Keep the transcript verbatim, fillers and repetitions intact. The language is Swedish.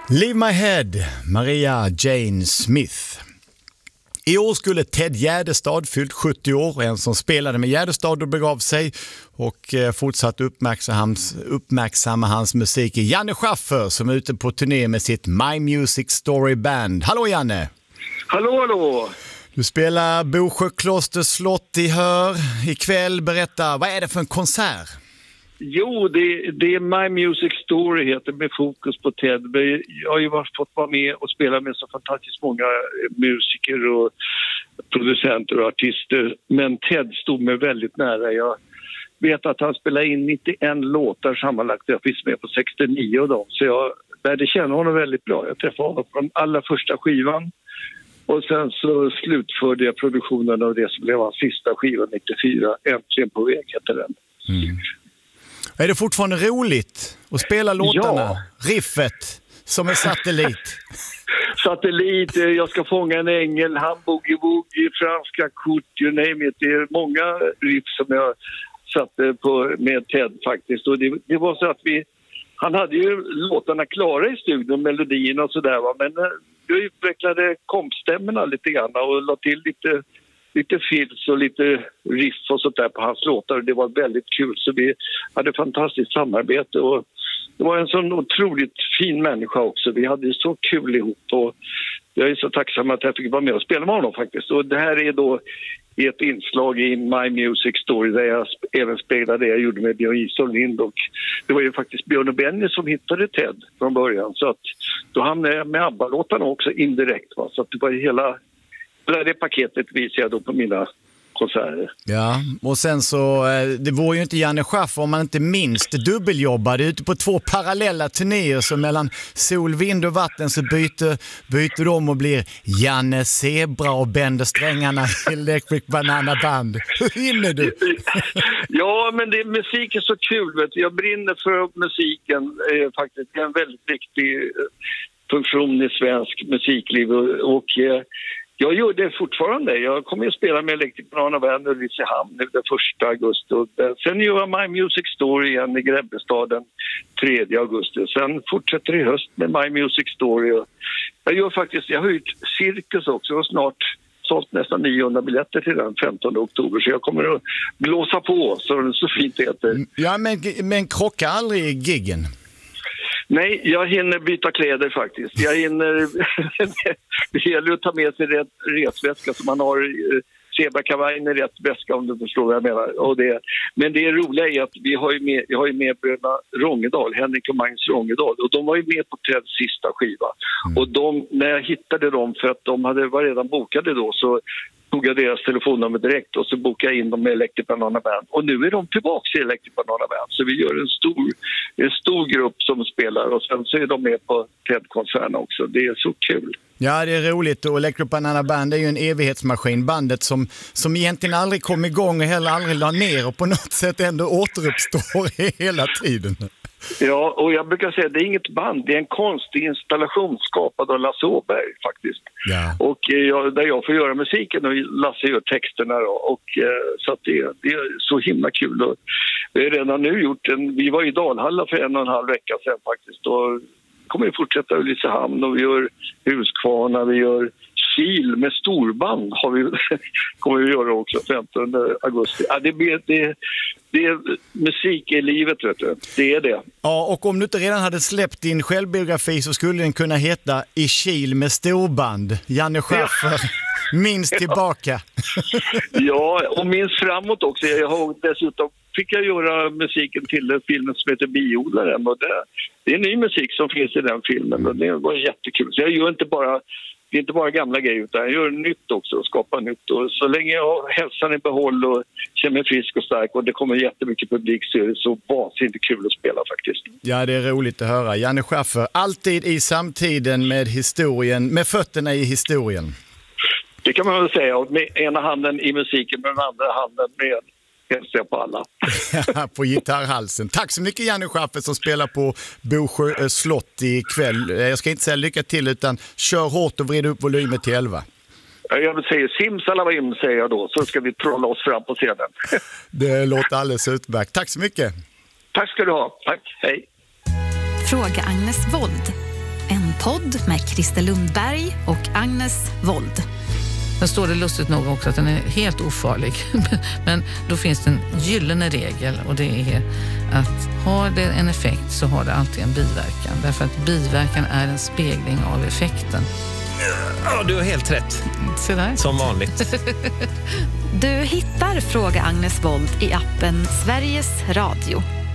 Leave My Head, Maria Jane Smith. I år skulle Ted Gärdestad fyllt sjuttio år, en som spelade med Gärdestad och begav sig och fortsatt uppmärksamma hans musik i Janne Schaffer som är ute på turné med sitt My Music Story Band. Hallå Janne! Hallå, hallå! Du spelar Bosjö Kloster slott i Hör ikväll. Berätta, vad är det för en konsert? Jo, det, det är My Music Story heter, med fokus på Ted. Jag har ju fått vara med och spela med så fantastiskt många musiker och producenter och artister. Men Ted stod mig väldigt nära. Jag vet att han spelade in nittioen låtar sammanlagt. Jag finns med på sextionio av dem. Så jag lärde känna honom väldigt bra. Jag träffade honom från allra första skivan. Och sen så slutförde jag produktionen av det som blev hans sista skiva nittiofyra. Äntligen på väg heter den. Mm. Är det fortfarande roligt att spela låtarna? Ja. Riffet som en satellit. Satellit, jag ska fånga en ängel, Hamburger Boogie, franska kort, you name it. Det är många riff som jag satte på med Ted faktiskt. Och det, det var så att vi, han hade ju låtarna klara i studion, melodierna och sådär va. Men jag utvecklade kompstämmorna lite grann och la till lite... lite fills och lite riff och sånt där på hans låtar. Det var väldigt kul, så vi hade fantastiskt samarbete och det var en sån otroligt fin människa också. Vi hade så kul ihop och jag är så tacksam att jag fick vara med och spela med honom faktiskt. Och det här är då ett inslag i My Music Story där jag även spelade det jag gjorde med Björn Jisson Lind, och det var ju faktiskt Björn och Benny som hittade Ted från början, så att då hamnade jag med ABBA-låtarna också indirekt va? Så att det var ju hela det paketet visar jag då på mina konserter. Ja, och sen så, det var ju inte Janne Schaffer om man inte minst dubbeljobbade ute på två parallella turnéer, så mellan sol, vind och vatten så byter, byter de och blir Janne Zebra och bänder strängarna i Electric Banana Band. Hur hinner du? Ja, men det, musik är så kul. Vet du. Jag brinner för musiken. Eh, faktiskt. Det är en väldigt viktig eh, funktion i svensk musikliv och, och eh, jag gör det fortfarande. Jag kommer att spela med Electric Banana Band i Ulricehamn nu den första augusti. Sen gör jag My Music Story igen i Grebbestad den tredje augusti. Sen fortsätter i höst med My Music Story. Jag gör faktiskt, jag har hyrt Cirkus också och snart sålt nästan niohundra biljetter till den femtonde oktober. Så jag kommer att blåsa på, så det så fint heter. Ja, men, men krockar aldrig giggen? Nej, jag hinner byta kläder faktiskt. Jag hinner... det gäller att ta med sig rätt resväska så man har zebrakavajen i rätt väska, om du förstår vad jag menar. Och det, men det roliga är att vi har ju med, jag har ju med bröderna Rångedal, Henrik och Magnus Rångedal, och de var ju med på Teds sista skiva. Mm. Och de, när jag hittade dem, för att de hade var redan bokade då, så tog jag deras telefonnummer direkt och så bokade jag in dem med Electric Banana Band. Och nu är de tillbaka i Electric Banana Band. Så vi gör en stor, en stor grupp som spelar och sen så är de med på TED-konserterna också. Det är så kul. Ja, det är roligt, och Electric Banana Band är ju en evighetsmaskin. Bandet som, som egentligen aldrig kom igång och heller aldrig la ner och på något sätt ändå återuppstår hela tiden. Ja, och jag brukar säga att det är inget band, det är en konstig installation skapad av Lasse Åberg faktiskt. Ja. Och jag, där jag får göra musiken och Lasse gör texterna då. Och så att det, det är så himla kul. Och vi har redan nu gjort en, vi var i Dalhalla för en och en halv vecka sedan faktiskt, och kommer vi fortsätta i Ulricehamn och vi gör Huskvarna, vi gör Kil med storband har vi, kommer vi göra också femtonde augusti. Ja, det, det, det, det är musik i livet, vet du. Det är det. Ja, och om du inte redan hade släppt din självbiografi så skulle den kunna heta I Kil med storband. Janne Schaffer, ja. Minns tillbaka. Ja, och minns framåt också. Jag har dessutom fick jag göra musiken till filmen som heter Biodlaren. Och det, det är ny musik som finns i den filmen och det var jättekul. Så jag gör inte bara, det är inte bara gamla grejer utan jag gör nytt också och skapar nytt. Och så länge jag har hälsan i behåll och känner mig frisk och stark och det kommer jättemycket publik så är det så vansinnigt kul att spela faktiskt. Ja, det är roligt att höra. Janne Schaffer, alltid i samtiden med historien, med fötterna i historien. Det kan man väl säga. Och med ena handen i musiken med den andra handen med hälsar på alla. På gitarrhalsen. Tack så mycket Janne Schaffer som spelar på Bosjö slott ikväll. Jag ska inte säga lycka till utan kör hårt och vrid upp volymen till elva. Jag vill säga simsalabim säger jag då, så ska vi trolla oss fram på scenen. Det låter alldeles utmärkt. Tack så mycket. Tack ska du ha. Tack. Hej. Fråga Agnes Wold. En podd med Christer Lundberg och Agnes Wold. Sen står det lustigt nog också att den är helt ofarlig. Men då finns det en gyllene regel, och det är att har det en effekt så har det alltid en biverkan. Därför att biverkan är en spegling av effekten. Ja, du har helt rätt. Så där. Som vanligt. Du hittar Fråga Agnes Wold i appen Sveriges Radio.